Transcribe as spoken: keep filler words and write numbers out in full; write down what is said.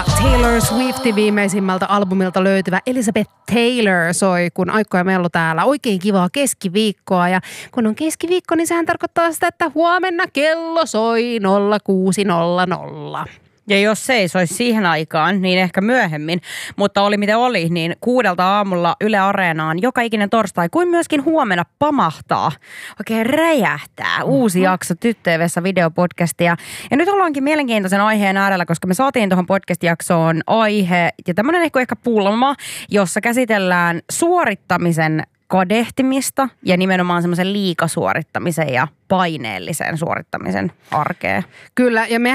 ja Taylor Swiftin viimeisimmältä albumilta löytyvä Elizabeth Taylor soi, kun Aikko Mellu täällä. Oikein kivaa keskiviikkoa, ja kun on keskiviikko, niin sehän tarkoittaa sitä, että huomenna kello soi nolla kuusi nolla nolla. Ja jos se ei soisi siihen aikaan, niin ehkä myöhemmin, mutta oli miten oli, niin kuudelta aamulla Yle Areenaan joka ikinen torstai, kuin myöskin huomenna pamahtaa, oikein räjähtää uusi mm-hmm. jakso Tyttöjevessä videopodcastia. Ja nyt ollaankin mielenkiintoisen aiheen äärellä, koska me saatiin tuohon podcast-jaksoon aihe ja tämmöinen ehkä, ehkä pulma, jossa käsitellään suorittamisen kadehtimista ja nimenomaan semmoisen liikasuorittamisen ja paineellisen suorittamisen arkea. Kyllä, ja me